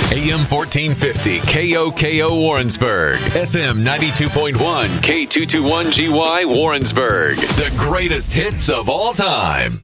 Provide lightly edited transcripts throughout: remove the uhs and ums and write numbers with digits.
AM 1450, KOKO Warrensburg, FM 92.1, K221GY Warrensburg. The greatest hits of all time.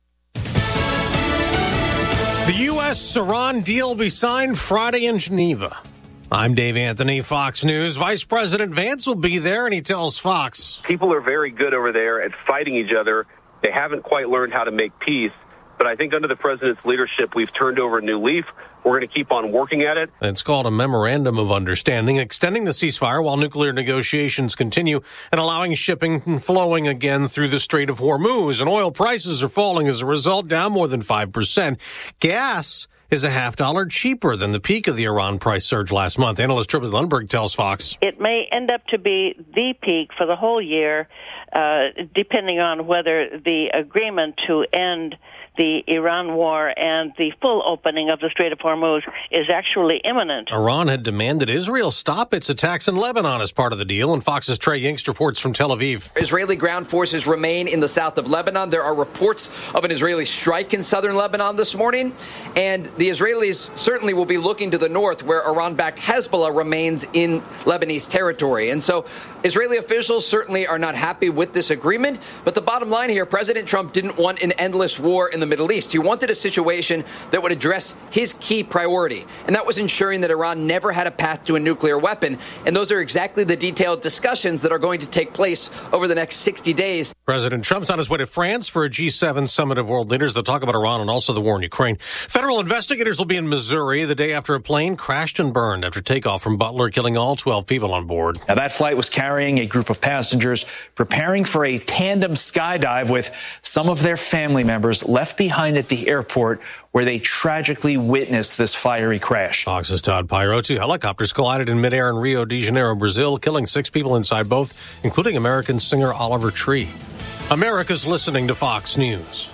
The U.S.-Iran deal will be signed Friday in Geneva. I'm Dave Anthony, Fox News. Vice President Vance will be there, and he tells Fox. People are very good over there at fighting each other. They haven't quite learned how to make peace. But I think under the president's leadership, we've turned over a new leaf. We're going to keep on working at it. It's called a Memorandum of Understanding, extending the ceasefire while nuclear negotiations continue and allowing shipping and flowing again through the Strait of Hormuz. And oil prices are falling as a result, down more than 5%. Gas is $0.50 cheaper than the peak of the Iran price surge last month. Analyst Trippett Lundberg tells Fox. It may end up to be the peak for the whole year, depending on whether the agreement to end the Iran war and the full opening of the Strait of Hormuz is actually imminent. Iran had demanded Israel stop its attacks in Lebanon as part of the deal, and Fox's Trey Yingst reports from Tel Aviv. Israeli ground forces remain in the south of Lebanon. There are reports of an Israeli strike in southern Lebanon this morning, and the Israelis certainly will be looking to the north, where Iran-backed Hezbollah remains in Lebanese territory. And so Israeli officials certainly are not happy with this agreement, but the bottom line here, President Trump didn't want an endless war in the Middle East. He wanted a situation that would address his key priority, and that was ensuring that Iran never had a path to a nuclear weapon. And those are exactly the detailed discussions that are going to take place over the next 60 days. President Trump's on his way to France for a G7 summit of world leaders. They'll talk about Iran and also the war in Ukraine. Federal investigators will be in Missouri the day after a plane crashed and burned after takeoff from Butler, killing all 12 people on board. Now, that flight was carrying a group of passengers preparing for a tandem skydive with some of their family members left behind at the airport, where they tragically witnessed this fiery crash. Fox's Todd Pyro. Two helicopters collided in midair in Rio de Janeiro, Brazil, killing 6 people inside both, including American singer Oliver Tree. America's listening to Fox News.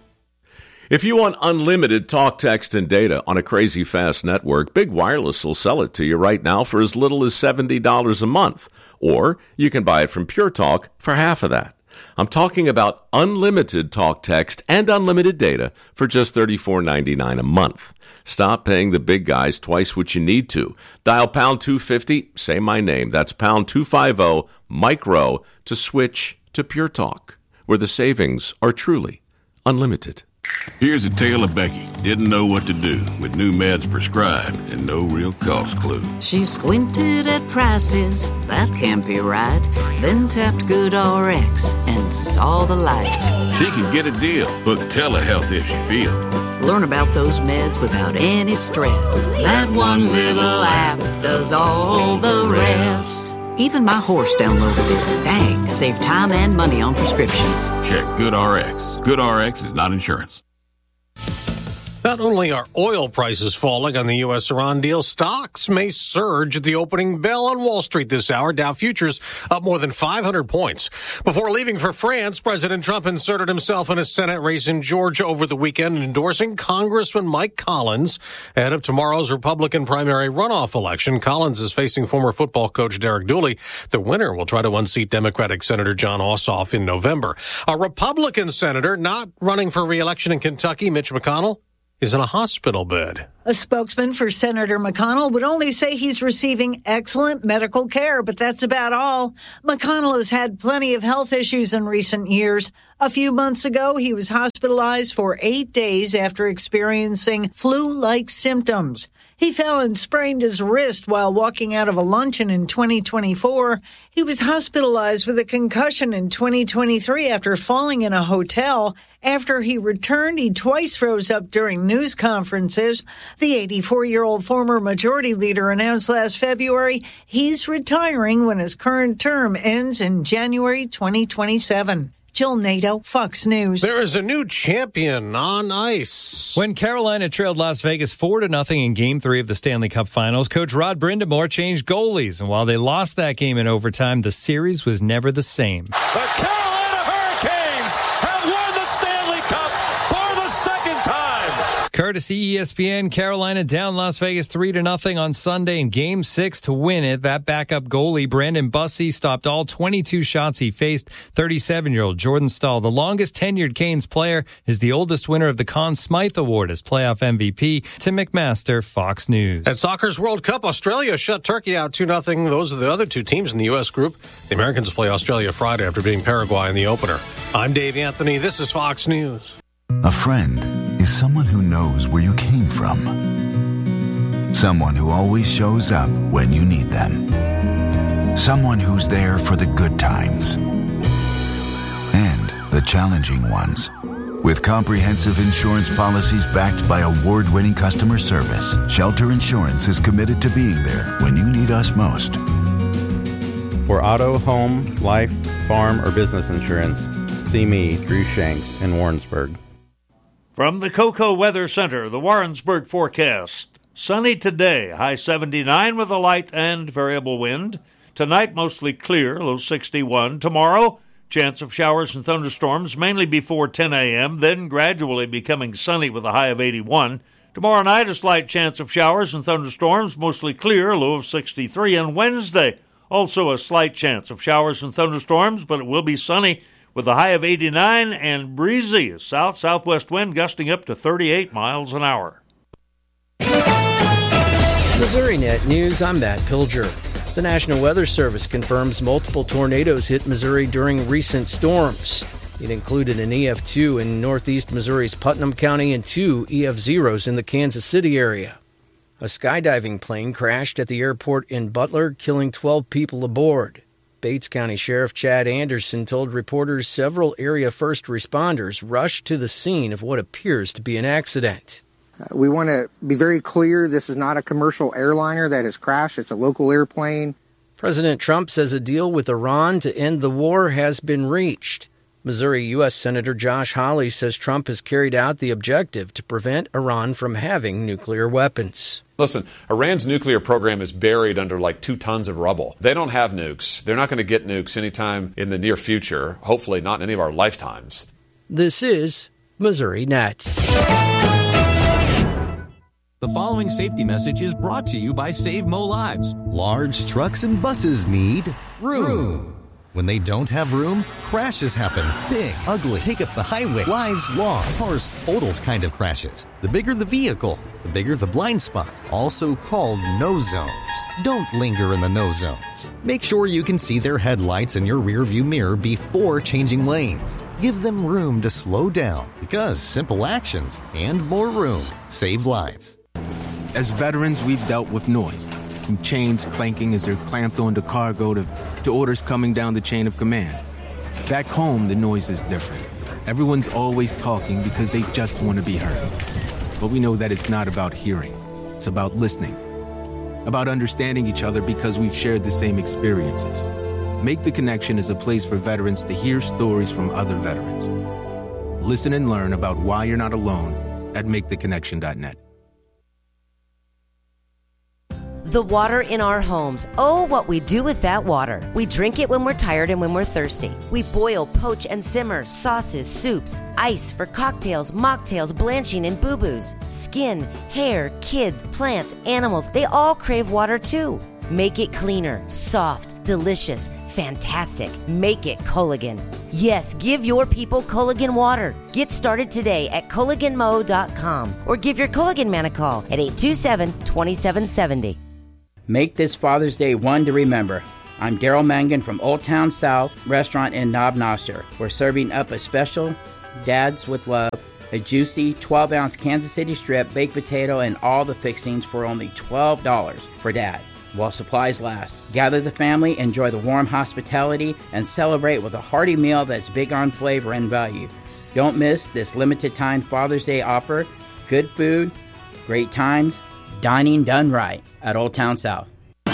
If you want unlimited talk, text, and data on a crazy fast network, Big Wireless will sell it to you right now for as little as $70 a month. Or you can buy it from Pure Talk for half of that. I'm talking about unlimited talk, text, and unlimited data for just $34.99 a month. Stop paying the big guys twice what you need to. Dial pound 250, say my name. That's pound 250 micro to switch to Pure Talk, where the savings are truly unlimited. Here's a tale of Becky. Didn't know what to do with new meds prescribed and no real cost clue. She squinted at prices, that can't be right. Then tapped GoodRx and saw the light. She can get a deal. Book telehealth if she feels. Learn about those meds without any stress. That one little app does all the rest. Even my horse downloaded it. Dang, save time and money on prescriptions. Check GoodRx. GoodRx is not insurance. Not only are oil prices falling on the U.S.-Iran deal, stocks may surge at the opening bell on Wall Street this hour. Dow futures up more than 500 points. Before leaving for France, President Trump inserted himself in a Senate race in Georgia over the weekend, endorsing Congressman Mike Collins ahead of tomorrow's Republican primary runoff election. Collins is facing former football coach Derek Dooley. The winner will try to unseat Democratic Senator John Ossoff in November. A Republican senator not running for re-election in Kentucky, Mitch McConnell, is in a hospital bed. A spokesman for Senator McConnell would only say he's receiving excellent medical care, but that's about all. McConnell has had plenty of health issues in recent years. A few months ago, he was hospitalized for 8 days after experiencing flu-like symptoms. He fell and sprained his wrist while walking out of a luncheon in 2024. He was hospitalized with a concussion in 2023 after falling in a hotel. After he returned, he twice froze up during news conferences. The 84-year-old former majority leader announced last February he's retiring when his current term ends in January 2027. Jill Nato, Fox News. There is a new champion on ice. When Carolina trailed Las Vegas 4-0 in Game 3 of the Stanley Cup Finals, Coach Rod Brindamore changed goalies. And while they lost that game in overtime, the series was never the same. The Carolina Hurricanes have won the Stanley Cup for the second time. Courtesy ESPN, Carolina down Las Vegas 3-0 on Sunday in Game 6 to win it. That backup goalie, Brandon Bussey, stopped all 22 shots he faced. 37-year-old Jordan Staal, the longest tenured Canes player, is the oldest winner of the Conn Smythe Award as playoff MVP. Tim McMaster, Fox News. At Soccer's World Cup, Australia shut Turkey out 2-0. Those are the other two teams in the U.S. group. The Americans play Australia Friday after beating Paraguay in the opener. I'm Dave Anthony. This is Fox News. A friend is someone who knows where you came from. Someone who always shows up when you need them. Someone who's there for the good times and the challenging ones. With comprehensive insurance policies backed by award-winning customer service, Shelter Insurance is committed to being there when you need us most. For auto, home, life, farm, or business insurance, see me, Drew Shanks, in Warrensburg. From the Cocoa Weather Center, the Warrensburg forecast. Sunny today, high 79 with a light and variable wind. Tonight, mostly clear, low 61. Tomorrow, chance of showers and thunderstorms, mainly before 10 a.m., then gradually becoming sunny with a high of 81. Tomorrow night, a slight chance of showers and thunderstorms, mostly clear, low of 63. And Wednesday, also a slight chance of showers and thunderstorms, but it will be sunny with a high of 89 and breezy, a south-southwest wind gusting up to 38 miles an hour. MissouriNet News, I'm Matt Pilger. The National Weather Service confirms multiple tornadoes hit Missouri during recent storms. It included an EF2 in northeast Missouri's Putnam County and 2 EF0s in the Kansas City area. A skydiving plane crashed at the airport in Butler, killing 12 people aboard. Bates County Sheriff Chad Anderson told reporters several area first responders rushed to the scene of what appears to be an accident. We want to be very clear, this is not a commercial airliner that has crashed. It's a local airplane. President Trump says a deal with Iran to end the war has been reached. Missouri U.S. Senator Josh Hawley says Trump has carried out the objective to prevent Iran from having nuclear weapons. Listen, Iran's nuclear program is buried under like 2 tons of rubble. They don't have nukes. They're not going to get nukes anytime in the near future, hopefully not in any of our lifetimes. This is MissouriNet. The following safety message is brought to you by Save Mo Lives. Large trucks and buses need room. When they don't have room, crashes happen. Big, ugly, take up the highway, lives lost, cars totaled kind of crashes. The bigger the vehicle, the bigger the blind spot, also called no zones. Don't linger in the no zones. Make sure you can see their headlights and your rearview mirror before changing lanes. Give them room to slow down, because simple actions and more room save lives. As veterans, we've dealt with noise. From chains clanking as they're clamped onto cargo to orders coming down the chain of command. Back home, the noise is different. Everyone's always talking because they just want to be heard. But we know that it's not about hearing. It's about listening. About understanding each other because we've shared the same experiences. Make the Connection is a place for veterans to hear stories from other veterans. Listen and learn about why you're not alone at maketheconnection.net. The water in our homes. Oh, what we do with that water. We drink it when we're tired and when we're thirsty. We boil, poach, and simmer sauces, soups, ice for cocktails, mocktails, blanching, and boo-boos. Skin, hair, kids, plants, animals, they all crave water too. Make it cleaner, soft, delicious, fantastic. Make it Culligan. Yes, give your people Culligan water. Get started today at CulliganMo.com or give your Culligan man a call at 827-2770. Make this Father's Day one to remember. I'm Daryl Mangan from Old Town South Restaurant in Knob Noster. We're serving up a special Dads with Love, a juicy 12-ounce Kansas City strip, baked potato, and all the fixings for only $12 for Dad, while supplies last. Gather the family, enjoy the warm hospitality, and celebrate with a hearty meal that's big on flavor and value. Don't miss this limited-time Father's Day offer. Good food, great times, dining done right at Old Town South.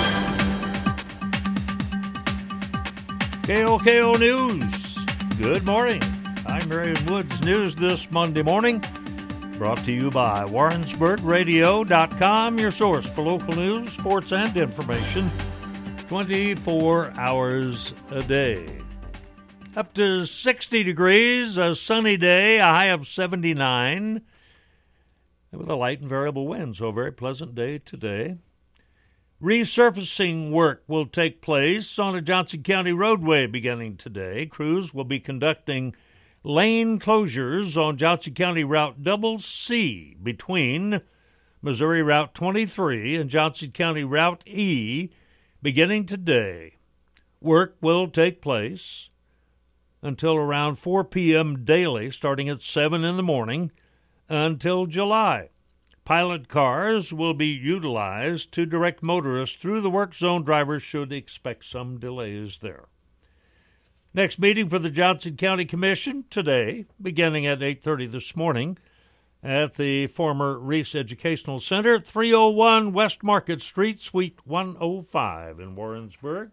KOKO News. Good morning. I'm Marion Woods. News this Monday morning brought to you by WarrensburgRadio.com, your source for local news, sports, and information 24 hours a day. Up to 60 degrees, a sunny day, a high of 79. with a light and variable wind, so a very pleasant day today. Resurfacing work will take place on a Johnson County roadway beginning today. Crews will be conducting lane closures on Johnson County Route CC between Missouri Route 23 and Johnson County Route E beginning today. Work will take place until around 4 p.m. daily, starting at 7 in the morning, until July. Pilot cars will be utilized to direct motorists through the work zone. Drivers should expect some delays there. Next meeting for the Johnson County Commission today, beginning at 8:30 this morning at the former Reese Educational Center, 301 West Market Street, Suite 105 in Warrensburg.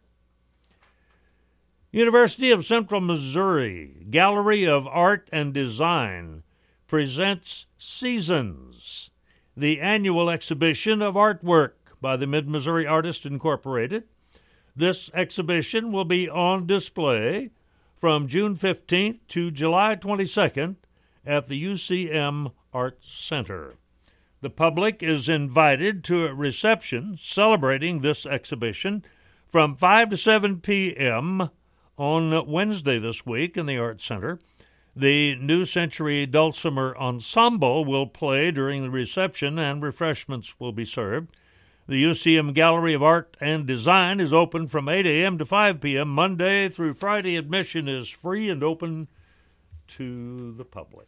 University of Central Missouri Gallery of Art and Design presents Seasons, the annual exhibition of artwork by the Mid-Missouri Artists Incorporated. This exhibition will be on display from June 15th to July 22nd at the UCM Art Center. The public is invited to a reception celebrating this exhibition from 5 to 7 p.m. on Wednesday this week in the Art Center. The New Century Dulcimer Ensemble will play during the reception and refreshments will be served. The UCM Gallery of Art and Design is open from 8 a.m. to 5 p.m. Monday through Friday. Admission is free and open to the public.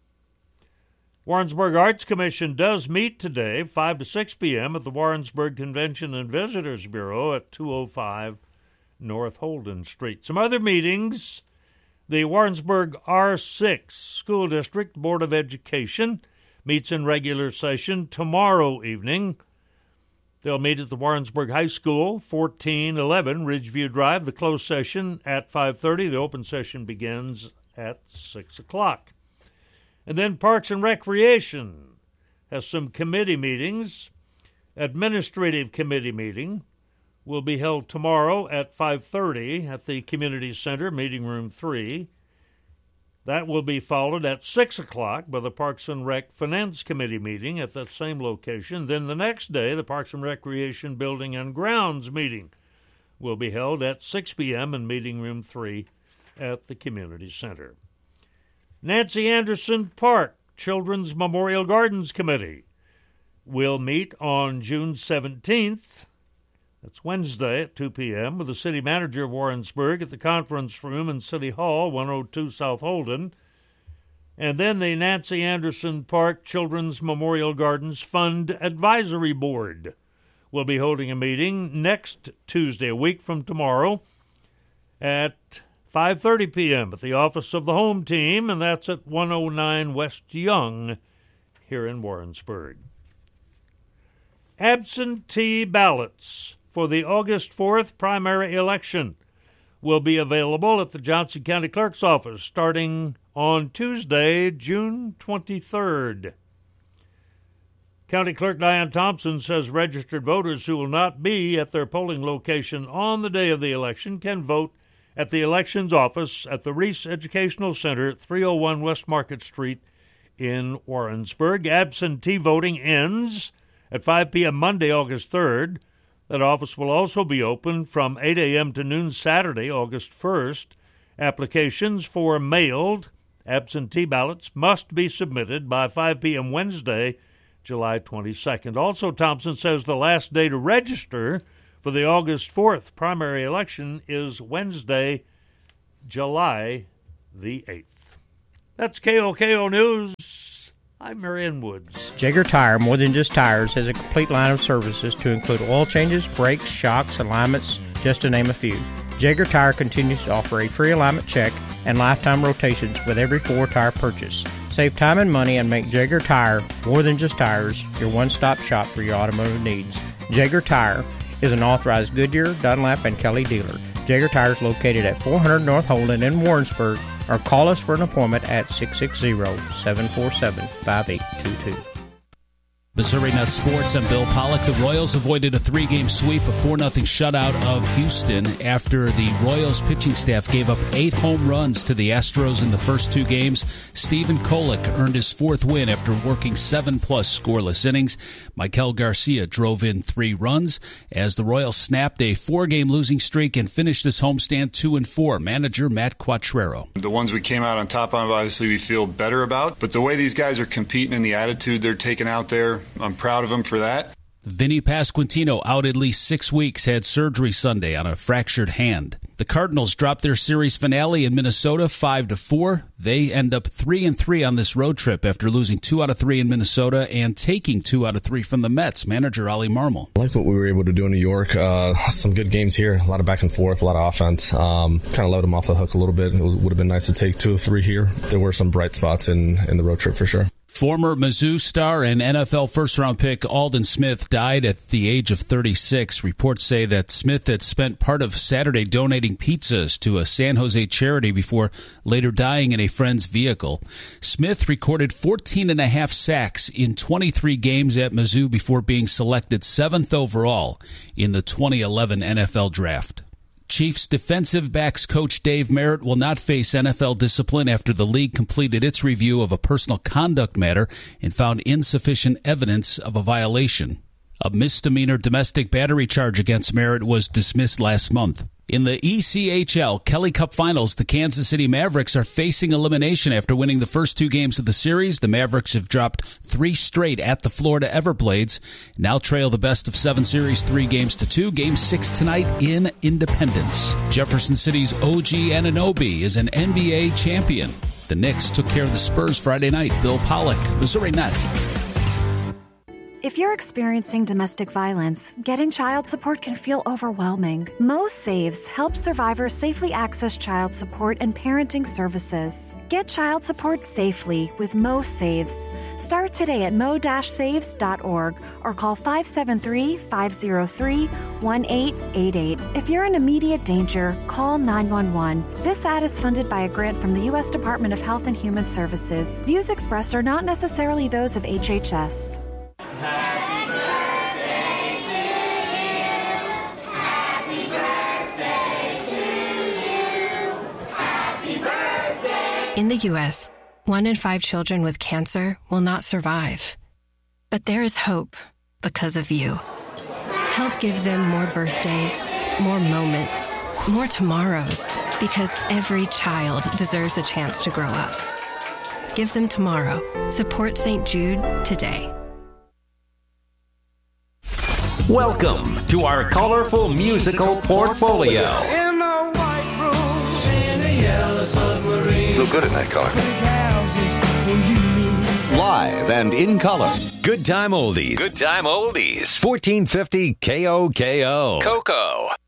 Warrensburg Arts Commission does meet today, 5 to 6 p.m. at the Warrensburg Convention and Visitors Bureau at 205 North Holden Street. Some other meetings. The Warrensburg R6 School District Board of Education meets in regular session tomorrow evening. They'll meet at the Warrensburg High School, 1411 Ridgeview Drive. The closed session at 5:30. The open session begins at 6 o'clock. And then Parks and Recreation has some committee meetings. Administrative committee meeting will be held tomorrow at 5:30 at the Community Center, Meeting Room 3. That will be followed at 6 o'clock by the Parks and Rec Finance Committee meeting at that same location. Then the next day, the Parks and Recreation Building and Grounds meeting will be held at 6 p.m. in Meeting Room 3 at the Community Center. Nancy Anderson Park Children's Memorial Gardens Committee will meet on June 17th. That's Wednesday at 2 p.m. with the city manager of Warrensburg at the conference room in City Hall, 102 South Holden. And then the Nancy Anderson Park Children's Memorial Gardens Fund Advisory Board will be holding a meeting next Tuesday, a week from tomorrow, at 5:30 p.m. at the office of the home team, and that's at 109 West Young here in Warrensburg. Absentee ballots for the August 4th primary election will be available at the Johnson County Clerk's office starting on Tuesday, June 23rd. County Clerk Diane Thompson says registered voters who will not be at their polling location on the day of the election can vote at the elections office at the Reese Educational Center, 301 West Market Street in Warrensburg. Absentee voting ends at 5 p.m. Monday, August 3rd. That office will also be open from 8 a.m. to noon Saturday, August 1st. Applications for mailed absentee ballots must be submitted by 5 p.m. Wednesday, July 22nd. Also, Thompson says the last day to register for the August 4th primary election is Wednesday, July the 8th. That's KOKO News. I'm Marion Woods. Jaeger Tire, more than just tires, has a complete line of services to include oil changes, brakes, shocks, alignments, just to name a few. Jaeger Tire continues to offer a free alignment check and lifetime rotations with every 4-tire purchase. Save time and money and make Jaeger Tire, more than just tires, your one-stop shop for your automotive needs. Jaeger Tire is an authorized Goodyear, Dunlap, and Kelly dealer. Jaeger Tire is located at 400 North Holden in Warrensburg, or call us for an appointment at 660-747-5822. Missouri Net Sports, I'm Bill Pollock. The Royals avoided a 3-game sweep, a 4-0 shutout of Houston after the Royals pitching staff gave up 8 home runs to the Astros in the first 2 games. Stephen Kolek earned his 4th win after working 7+ scoreless innings. Michael Garcia drove in 3 runs as the Royals snapped a 4-game losing streak and finished this homestand 2-4. Manager Matt Quattrero. The ones we came out on top of, obviously, we feel better about. But the way these guys are competing and the attitude they're taking out there, I'm proud of them for that. Vinny Pasquantino, out at least 6 weeks, had surgery Sunday on a fractured hand. The Cardinals dropped their series finale in Minnesota 5-4. They end up 3-3 on this road trip after losing 2 out of 3 in Minnesota and taking 2 out of 3 from the Mets. Manager Ollie Marmol. I like what we were able to do in New York. Some good games here, a lot of back and forth, a lot of offense. Kind of let them off the hook a little bit. It would have been nice to take 2 of 3 here. There were some bright spots in the road trip for sure. Former Mizzou star and NFL first-round pick Aldon Smith died at the age of 36. Reports say that Smith had spent part of Saturday donating pizzas to a San Jose charity before later dying in a friend's vehicle. Smith recorded 14.5 sacks in 23 games at Mizzou before being selected 7th overall in the 2011 NFL Draft. Chiefs defensive backs coach Dave Merritt will not face NFL discipline after the league completed its review of a personal conduct matter and found insufficient evidence of a violation. A misdemeanor domestic battery charge against Merritt was dismissed last month. In the ECHL Kelly Cup Finals, the Kansas City Mavericks are facing elimination after winning the first 2 games of the series. The Mavericks have dropped 3 straight at the Florida Everblades. Now trail the best of 7 series 3-2. Game 6 tonight in Independence. Jefferson City's OG Anunoby is an NBA champion. The Knicks took care of the Spurs Friday night. Bill Pollock, Missouri Net. If you're experiencing domestic violence, getting child support can feel overwhelming. Mo Saves helps survivors safely access child support and parenting services. Get child support safely with Mo Saves. Start today at mo-saves.org or call 573-503-1888. If you're in immediate danger, call 911. This ad is funded by a grant from the U.S. Department of Health and Human Services. Views expressed are not necessarily those of HHS. Happy birthday to you. Happy birthday to you. Happy birthday. In the U.S., 1 in 5 children with cancer will not survive. But there is hope because of you. Help give them more birthdays, more moments, more tomorrows, because every child deserves a chance to grow up. Give them tomorrow. Support St. Jude today. Welcome to our colorful musical portfolio. In the white room, in the yellow submarine. Look good in that color. Live and in color. Good time oldies. Good time oldies. 1450 KOKO. Coco.